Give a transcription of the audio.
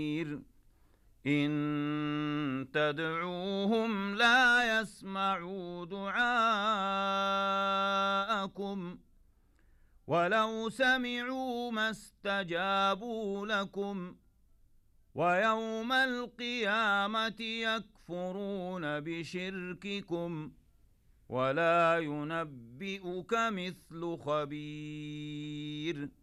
إن تدعوهم لا يسمعوا دعاءكم ولو سمعوا ما استجابوا لكم ويوم القيامة يكفرون بشرككم ولا ينبئك مثل خبير.